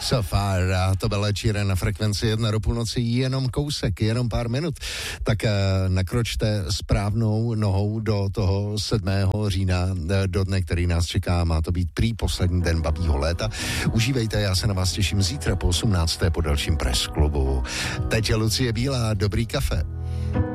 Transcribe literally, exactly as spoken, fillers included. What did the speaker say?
So far, a to byla Číra na frekvenci jedna do půlnoci, jenom kousek, jenom pár minut. Tak uh, nakročte správnou nohou do toho sedmého října, do dne, který nás čeká. Má to být prý poslední den babího léta. Užívejte, já se na vás těším zítra po osmnácté po dalším Press klubu. Teď je Lucie Bílá, dobrý kafe.